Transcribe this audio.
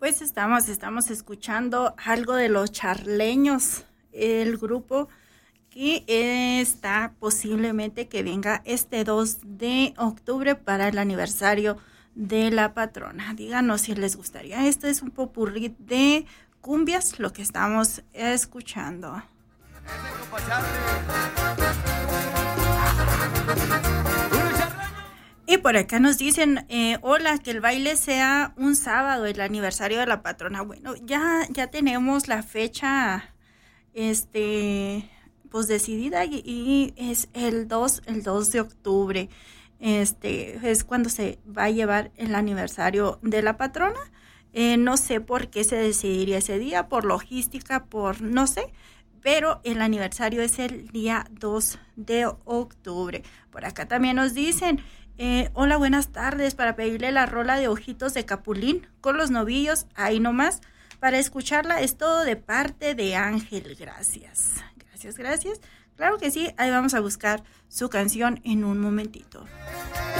Pues estamos escuchando algo de Los Charleños, el grupo que está posiblemente que venga este 2 de octubre para el aniversario de la patrona. Díganos si les gustaría. Esto es un popurrí de cumbias, lo que estamos escuchando. Y por acá nos dicen, hola, que el baile sea un sábado, el aniversario de la patrona. Bueno, ya tenemos la fecha, pues decidida y es el 2 de octubre. Es cuando se va a llevar el aniversario de la patrona. No sé por qué se decidiría ese día, por logística, por no sé, pero el aniversario es el día 2 de octubre. Por acá también nos dicen, hola, buenas tardes, para pedirle la rola de Ojitos de Capulín con los novillos, ahí nomás, para escucharla, es todo de parte de Ángel, gracias. Gracias. Claro que sí, ahí vamos a buscar su canción en un momentito.